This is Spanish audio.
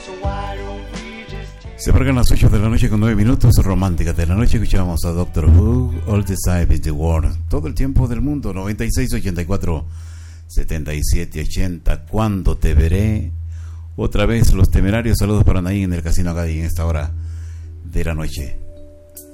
Se marcan las 8 de la noche con 9 minutos. Románticas de la noche. Escuchábamos a Doctor Who, All the Time is the World. Todo el tiempo del mundo. 96, 84, 77, 80. ¿Cuándo te veré? Otra vez Los Temerarios. Saludos para Naín en el Casino Gadi en esta hora de la noche.